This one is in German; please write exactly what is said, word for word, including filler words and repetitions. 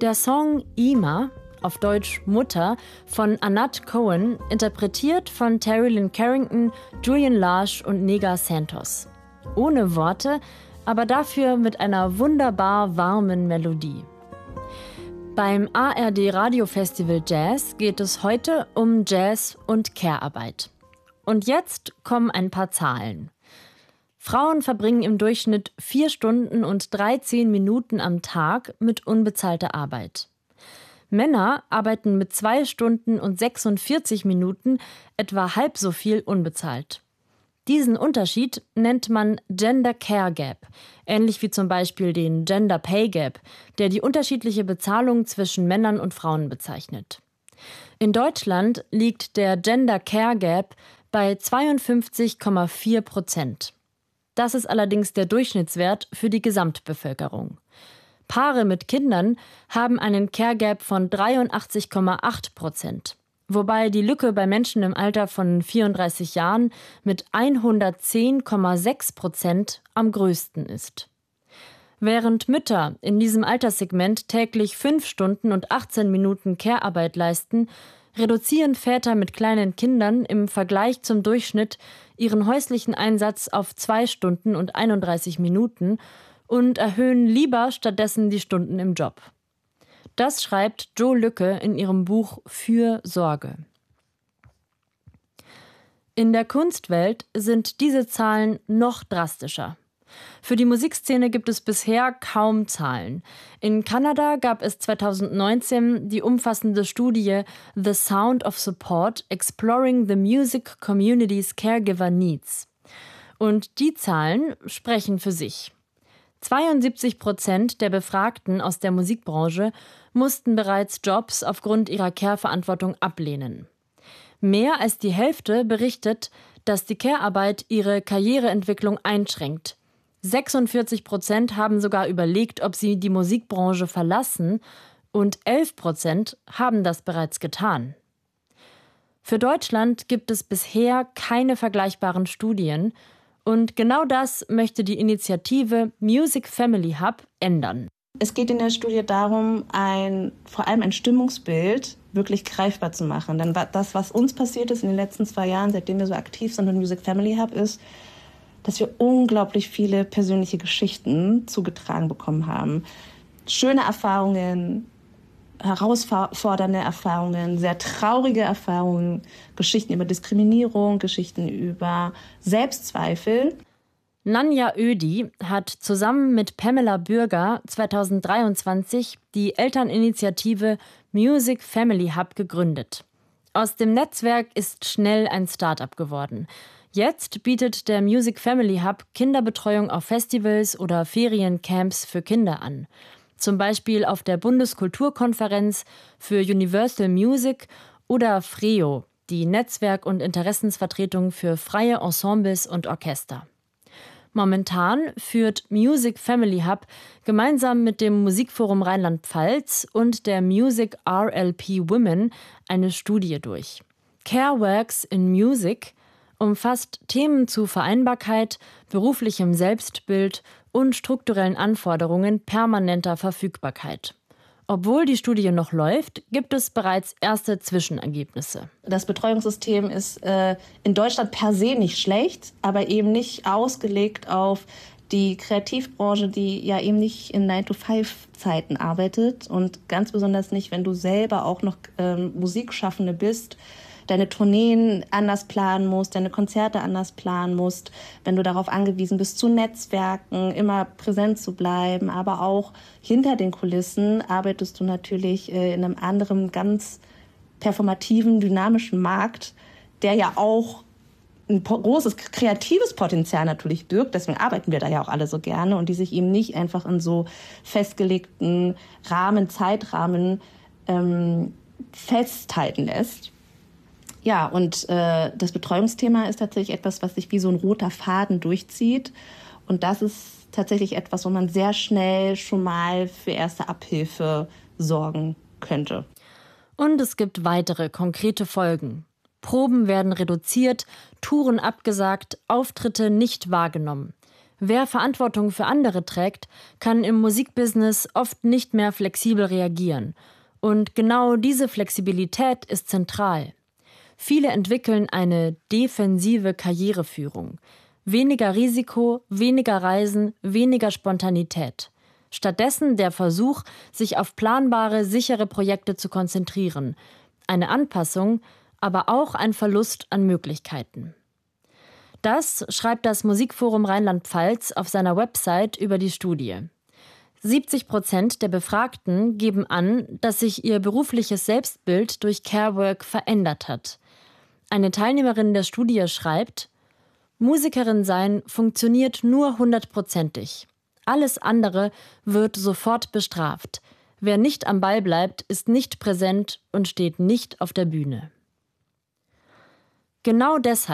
Der Song Ima, auf Deutsch Mutter, von Anat Cohen, interpretiert von Terry Lynn Carrington, Julian Larsch und Nega Santos. Ohne Worte, aber dafür mit einer wunderbar warmen Melodie. Beim A R D Radiofestival Jazz geht es heute um Jazz und Care-Arbeit. Und jetzt kommen ein paar Zahlen. Frauen verbringen im Durchschnitt vier Stunden und dreizehn Minuten am Tag mit unbezahlter Arbeit. Männer arbeiten mit zwei Stunden und sechsundvierzig Minuten etwa halb so viel unbezahlt. Diesen Unterschied nennt man Gender Care Gap, ähnlich wie zum Beispiel den Gender Pay Gap, der die unterschiedliche Bezahlung zwischen Männern und Frauen bezeichnet. In Deutschland liegt der Gender Care Gap bei zweiundfünfzig Komma vier Prozent. Das ist allerdings der Durchschnittswert für die Gesamtbevölkerung. Paare mit Kindern haben einen Care Gap von dreiundachtzig Komma acht Prozent, wobei die Lücke bei Menschen im Alter von vierunddreißig Jahren mit hundertzehn Komma sechs Prozent am größten ist. Während Mütter in diesem Alterssegment täglich fünf Stunden und achtzehn Minuten Care-Arbeit leisten, reduzieren Väter mit kleinen Kindern im Vergleich zum Durchschnitt ihren häuslichen Einsatz auf zwei Stunden und einunddreißig Minuten und erhöhen lieber stattdessen die Stunden im Job. Das schreibt Jo Lücke in ihrem Buch Für Sorge. In der Kunstwelt sind diese Zahlen noch drastischer. Für die Musikszene gibt es bisher kaum Zahlen. In Kanada gab es zweitausendneunzehn die umfassende Studie The Sound of Support – Exploring the Music Community's Caregiver Needs. Und die Zahlen sprechen für sich. zweiundsiebzig Prozent der Befragten aus der Musikbranche mussten bereits Jobs aufgrund ihrer Care-Verantwortung ablehnen. Mehr als die Hälfte berichtet, dass die Care-Arbeit ihre Karriereentwicklung einschränkt. sechsundvierzig Prozent haben sogar überlegt, ob sie die Musikbranche verlassen, und elf Prozent haben das bereits getan. Für Deutschland gibt es bisher keine vergleichbaren Studien, und genau das möchte die Initiative Music Family Hub ändern. Es geht in der Studie darum, ein, vor allem ein Stimmungsbild wirklich greifbar zu machen. Denn das, was uns passiert ist in den letzten zwei Jahren, seitdem wir so aktiv sind im Music Family Hub, ist, dass wir unglaublich viele persönliche Geschichten zugetragen bekommen haben. Schöne Erfahrungen, herausfordernde Erfahrungen, sehr traurige Erfahrungen, Geschichten über Diskriminierung, Geschichten über Selbstzweifel. Nanja Ödi hat zusammen mit Pamela Bürger zweitausenddreiundzwanzig die Elterninitiative Music Family Hub gegründet. Aus dem Netzwerk ist schnell ein Start-up geworden. Jetzt bietet der Music Family Hub Kinderbetreuung auf Festivals oder Feriencamps für Kinder an. Zum Beispiel auf der Bundeskulturkonferenz für Universal Music oder FREO, die Netzwerk- und Interessensvertretung für freie Ensembles und Orchester. Momentan führt Music Family Hub gemeinsam mit dem Musikforum Rheinland-Pfalz und der Music R L P Women eine Studie durch. Care Works in Music umfasst Themen zu Vereinbarkeit, beruflichem Selbstbild und strukturellen Anforderungen permanenter Verfügbarkeit. Obwohl die Studie noch läuft, gibt es bereits erste Zwischenergebnisse. Das Betreuungssystem ist äh, in Deutschland per se nicht schlecht, aber eben nicht ausgelegt auf die Kreativbranche, die ja eben nicht in nine to five Zeiten arbeitet. Und ganz besonders nicht, wenn du selber auch noch ähm, Musikschaffende bist, deine Tourneen anders planen musst, deine Konzerte anders planen musst, wenn du darauf angewiesen bist, zu Netzwerken, immer präsent zu bleiben, aber auch hinter den Kulissen arbeitest du natürlich äh, in einem anderen, ganz performativen, dynamischen Markt, der ja auch ein großes kreatives Potenzial natürlich birgt, deswegen arbeiten wir da ja auch alle so gerne und die sich eben nicht einfach in so festgelegten Rahmen, Zeitrahmen ähm, festhalten lässt. Ja, und äh, das Betreuungsthema ist tatsächlich etwas, was sich wie so ein roter Faden durchzieht. Und das ist tatsächlich etwas, wo man sehr schnell schon mal für erste Abhilfe sorgen könnte. Und es gibt weitere konkrete Folgen. Proben werden reduziert, Touren abgesagt, Auftritte nicht wahrgenommen. Wer Verantwortung für andere trägt, kann im Musikbusiness oft nicht mehr flexibel reagieren. Und genau diese Flexibilität ist zentral. Viele entwickeln eine defensive Karriereführung. Weniger Risiko, weniger Reisen, weniger Spontanität. Stattdessen der Versuch, sich auf planbare, sichere Projekte zu konzentrieren. Eine Anpassung, aber auch ein Verlust an Möglichkeiten. Das schreibt das Musikforum Rheinland-Pfalz auf seiner Website über die Studie. siebzig Prozent der Befragten geben an, dass sich ihr berufliches Selbstbild durch Carework verändert hat. Eine Teilnehmerin der Studie schreibt: Musikerin sein funktioniert nur hundertprozentig. Alles andere wird sofort bestraft. Wer nicht am Ball bleibt, ist nicht präsent und steht nicht auf der Bühne. Genau deshalb